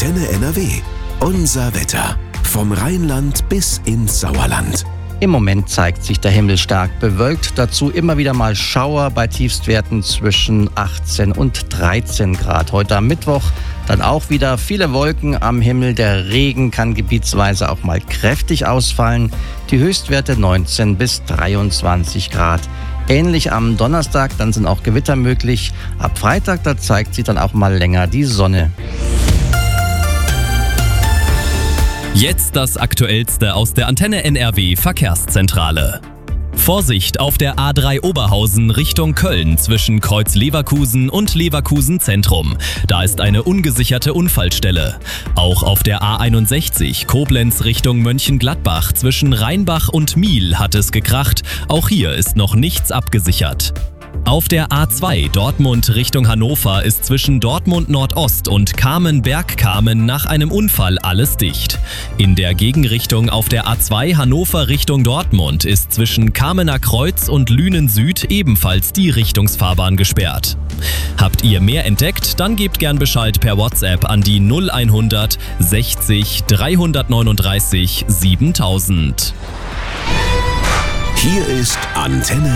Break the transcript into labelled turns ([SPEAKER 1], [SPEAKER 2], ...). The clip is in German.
[SPEAKER 1] Antenne NRW. Unser Wetter. Vom Rheinland bis ins Sauerland.
[SPEAKER 2] Im Moment zeigt sich der Himmel stark bewölkt, dazu immer wieder mal Schauer bei Tiefstwerten zwischen 18 und 13 Grad. Heute am Mittwoch dann auch wieder viele Wolken am Himmel. Der Regen kann gebietsweise auch mal kräftig ausfallen. Die Höchstwerte 19 bis 23 Grad. Ähnlich am Donnerstag, dann sind auch Gewitter möglich. Ab Freitag, da zeigt sich dann auch mal länger die Sonne.
[SPEAKER 3] Jetzt das Aktuellste aus der Antenne NRW Verkehrszentrale. Vorsicht auf der A3 Oberhausen Richtung Köln zwischen Kreuz Leverkusen und Leverkusen Zentrum. Da ist eine ungesicherte Unfallstelle. Auch auf der A61 Koblenz Richtung Mönchengladbach zwischen Rheinbach und Miel hat es gekracht. Auch hier ist noch nichts abgesichert. Auf der A2 Dortmund Richtung Hannover ist zwischen Dortmund Nordost und Kamen-Bergkamen nach einem Unfall alles dicht. In der Gegenrichtung auf der A2 Hannover Richtung Dortmund ist zwischen Kamener Kreuz und Lünen Süd ebenfalls die Richtungsfahrbahn gesperrt. Habt ihr mehr entdeckt? Dann gebt gern Bescheid per WhatsApp an die 0100 60 339 7000.
[SPEAKER 1] Hier ist Antenne